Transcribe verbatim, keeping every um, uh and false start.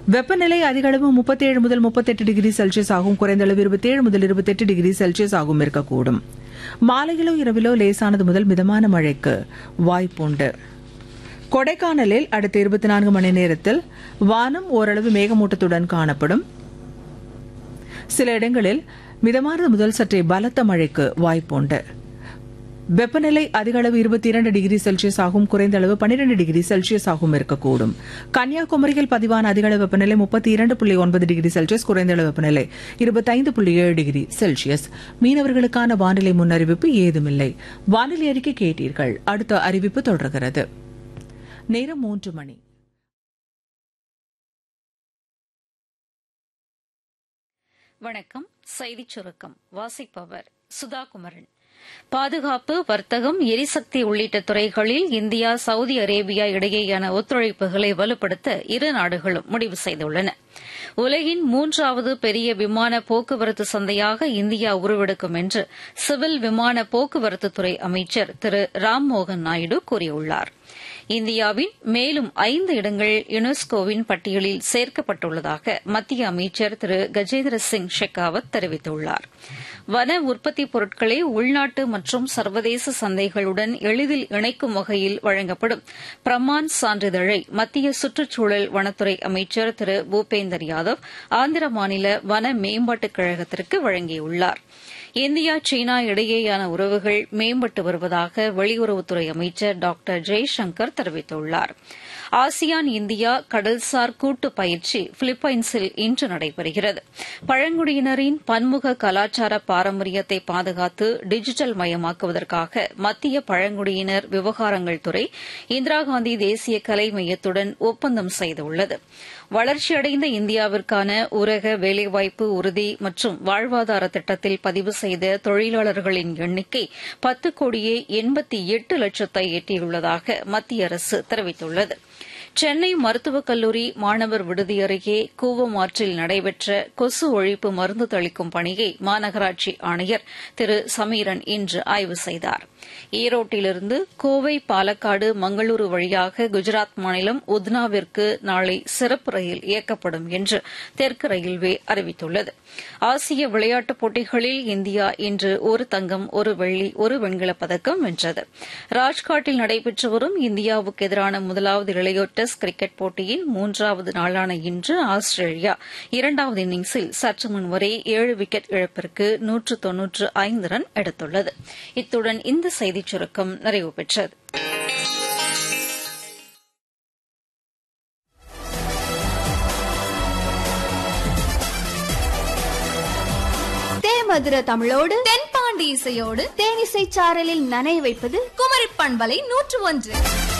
வெப்பநிலை அதிக அளவு முப்பத்தேழு முதல் முப்பத்தெட்டு டிகிரி செல்சியஸ் ஆகும், குறைந்த அளவு இருபத்தேழு முதல் இருபத்தெட்டு டிகிரி செல்சியஸ் ஆகும் இருக்கக்கூடும். மாலையிலோ இரவிலோ லேசானது முதல் மிதமான மழைக்கு வாய்ப்புண்டு. கொடைக்கானலில் அடுத்த இருபத்தி நான்கு மணி நேரத்தில் வானம் ஓரளவு மேகமூட்டத்துடன் காணப்படும். சில இடங்களில் மிதமானது முதல் சற்றே பலத்த மழைக்கு வாய்ப்புண்டு. வெப்பநிலை அதிக அளவு இருபத்தி இரண்டு டிகிரி செல்சியஸ் ஆகும், குறைந்த அளவு பன்னிரண்டு டிகிரி செல்சியஸ் ஆகும் இருக்கக்கூடும். கன்னியாகுமரியில் பதிவான அதிக அளவு வெப்பநிலை முப்பத்தி இரண்டு புள்ளி ஒன்பது டிகிரி செல்சியஸ், குறைந்த அளவு வெப்பநிலை இருபத்தைந்து புள்ளி ஏழு டிகிரி செல்சியஸ். மீனவர்களுக்கான வானிலை முன்னறிவிப்பு ஏதுமில்லை. வானிலை அறிக்கை கேட்டீர்கள். அடுத்த அறிவிப்பு தொடர்கிறது. நேரம் மூன்று மணி. வணக்கம். செய்திச் சுருக்கம் வாசிப்பவர் சுதாகுமரன். பாதுகாப்பு, வர்த்தகம், எரிசக்தி உள்ளிட்ட துறைகளில் இந்தியா சவுதி அரேபியா இடையேயான ஒத்துழைப்புகளை வலுப்படுத்த இரு நாடுகளும் முடிவு செய்துள்ளன. உலகின் மூன்றாவது பெரிய விமான போக்குவரத்து சந்தையாக இந்தியா உருவெடுக்கும் என்று சிவில் விமான போக்குவரத்துத்துறை அமைச்சர் திரு ராம்மோகன் நாயுடு கூறியுள்ளார். இந்தியாவின் மேலும் ஐந்து இடங்கள் யுனெஸ்கோவின் பட்டியலில் சேர்க்கப்பட்டுள்ளதாக மத்திய அமைச்சர் திரு கஜேந்திர சிங் ஷெகாவத் தெரிவித்துள்ளார். வன உற்பத்திப் பொருட்களை உள்நாட்டு மற்றும் சர்வதேச சந்தைகளுடன் எளிதில் இணைக்கும் வகையில் வழங்கப்படும் பிரமான் சான்றிதழை மத்திய சுற்றுச்சூழல் வனத்துறை அமைச்சர் திரு பூபேந்தர் யாதவ் ஆந்திர மாநில வன மேம்பாட்டுக் கழகத்திற்கு வழங்கியுள்ளார். இந்தியா சீனா இடையேயான உறவுகள் மேம்பட்டு வருவதாக வெளியுறவுத்துறை அமைச்சர் டாக்டர் ஜெய்சங்கர் தெரிவித்துள்ளார். ஆசியான் இந்தியா கடல்சார் கூட்டு பயிற்சி பிலிப்பைன்ஸில் இன்று நடைபெறுகிறது. பழங்குடியினரின் பன்முக கலாச்சார பாரம்பரியத்தை பாதுகாத்து டிஜிட்டல் மயமாக்குவதற்காக மத்திய பழங்குடியினர் விவகாரங்கள் துறை இந்திரா காந்தி தேசிய கலை மையத்துடன் ஒப்பந்தம் செய்துள்ளது. வளர்ச்சியடைந்த இந்தியாவிற்கான ஊரக வேலைவாய்ப்பு உறுதி மற்றும் வாழ்வாதார திட்டத்தில் பதிவு செய்த தொழிலாளர்களின் எண்ணிக்கை பத்து கோடியே எண்பத்தி எட்டு லட்சத்தை எட்டியுள்ளதாக மத்திய அரசு தெரிவித்துள்ளது. சென்னை மருத்துவக் கல்லூரி மாணவர் விடுதி அருகே கூவமாற்றில் நடைபெற்ற கொசு ஒழிப்பு மருந்து தெளிக்கும் பணியை மாநகராட்சி ஆணையர் திரு சமீரன் இன்று ஆய்வு செய்தார். ஈரோட்டிலிருந்து கோவை, பாலக்காடு, மங்களூரு வழியாக குஜராத் மாநிலம் உத்னாவிற்கு நாளை சிறப்பு ரயில் இயக்கப்படும் என்று தெற்கு ரயில்வே அறிவித்துள்ளது. ஆசிய விளையாட்டுப் போட்டிகளில் இந்தியா இன்று ஒரு தங்கம், ஒரு வெள்ளி, ஒரு வெண்கலப் பதக்கம் வென்றது. ராஜ்காட்டில் நடைபெற்று வரும் இந்தியாவுக்கு எதிரான முதலாவது இளையோர் டெஸ்ட் கிரிக்கெட் போட்டியின் மூன்றாவது நாளான இன்று ஆஸ்திரேலியா இரண்டாவது இன்னிங்ஸில் சற்று முன் வரை ஏழு விக்கெட் இழப்பிற்கு நூற்று தொன்னூற்று ஐந்து ரன் எடுத்துள்ளது. இத்துடன் இந்த செய்திச் சுருக்கம் நிறைவு பெற்றது. மதுர தமிழோடு தென்பாண்டி இசையோடு தேனிசை சாரலில் நனைய வைப்பது குமரி பண்பலை நூற்று ஒன்று.